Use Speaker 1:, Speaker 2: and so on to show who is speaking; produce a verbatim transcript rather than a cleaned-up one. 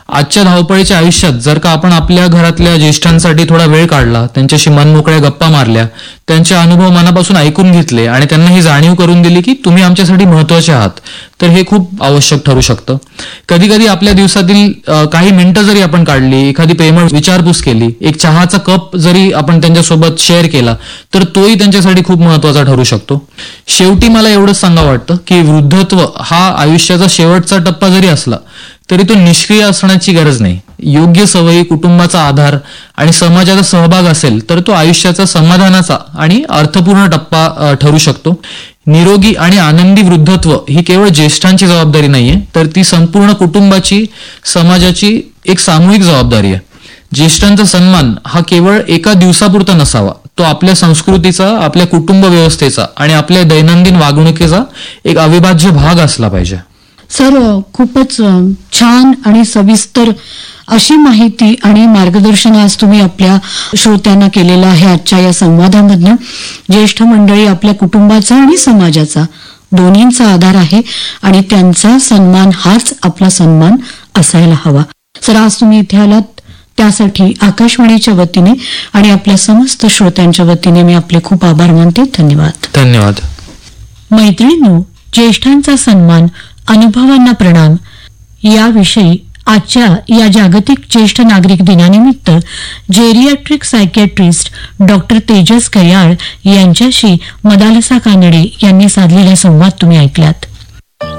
Speaker 1: आजच्या धावपळीच्या आयुष्यात जर का आपण आपल्या घरातल्या ज्येष्ठांसाठी थोडा वेळ काढला, त्यांच्याशी मनमोकळ्या गप्पा मारल्या, त्यांचे अनुभव मनापासून ऐकून घेतले आणि त्यांना ही जाणीव करून दिली की तुम्ही आमच्यासाठी महत्वाचे आहात, तर हे खूप आवश्यक ठरू शकतं. कधी कधी आपल्या दिवसातील काही मिनिटं जरी आपण काढली, एखादी प्रेमळ विचारपूस केली, एक चहाचा कप जरी आपण त्यांच्यासोबत शेअर केला, तर तोही त्यांच्यासाठी खूप महत्वाचा ठरू शकतो. शेवटी मला एवढंच सांगावं वाटतं की वृद्धत्व हा आयुष्याचा शेवटचा टप्पा जरी असला तरी तो निष्क्रिय असण्याची गरज नाही. योग्य सवयी, कुटुंबाचा आधार आणि समाजाचा सहभाग असेल तर तो आयुष्याचा समाधानाचा आणि अर्थपूर्ण टप्पा ठरू शकतो. निरोगी आणि आनंदी वृद्धत्व ही केवळ ज्येष्ठांची जबाबदारी नाहीये, तर ती संपूर्ण कुटुंबाची, समाजाची एक सामूहिक जबाबदारी आहे. ज्येष्ठांचा सन्मान हा केवळ एका दिवसापुरता नसावा, तो आपल्या संस्कृतीचा, आपल्या कुटुंब व्यवस्थेचा आणि आपल्या दैनंदिन वागणुकीचा एक अविभाज्य भाग असला पाहिजे.
Speaker 2: सर, खूपच छान आणि सविस्तर अशी माहिती आणि मार्गदर्शन आज तुम्ही आपल्या श्रोत्यांना केलेलं आहे. आजच्या या संवादामधनं ज्येष्ठ मंडळी आपल्या कुटुंबाचा आणि समाजाचा दोन्हींचा आधार आहे आणि त्यांचा सन्मान हाच आपला सन्मान असायला हवा. सर, आज तुम्ही इथे आलात त्यासाठी आकाशवाणीच्या वतीने आणि आपल्या समस्त श्रोत्यांच्या वतीने मी आपले खूप आभार मानते. धन्यवाद.
Speaker 1: धन्यवाद.
Speaker 2: मैत्रिणींनो, ज्येष्ठांचा सन्मान, अनुभवांना प्रणाम याविषयी आजच्या या जागतिक ज्येष्ठ नागरिक दिनानिमित्त जेरियाट्रिक सायकॅट्रिस्ट डॉक्टर तेजस कयाळ यांच्याशी मदालसा कानडे यांनी साधलेला संवाद तुम्ही ऐकलात.